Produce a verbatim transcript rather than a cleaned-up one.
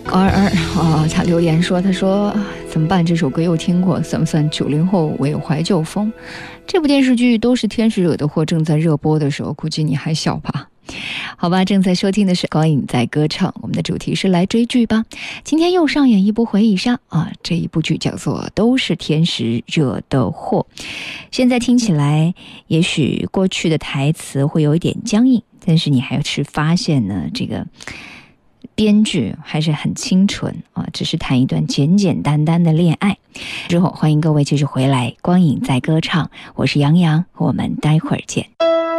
二二啊，他留言说，他说怎么办？这首歌又听过，算不算九零后我有怀旧风？这部电视剧都是天使惹的祸，正在热播的时候，估计你还小吧。好吧，正在收听的是光影在歌唱，我们的主题是来追剧吧。今天又上演一部回忆杀啊，这一部剧叫做都是天使惹的祸。现在听起来也许过去的台词会有一点僵硬，但是你还是发现呢，这个编剧还是很清纯啊，只是谈一段简简单单的恋爱。之后欢迎各位继续回来，光影在歌唱，我是杨洋，我们待会儿见。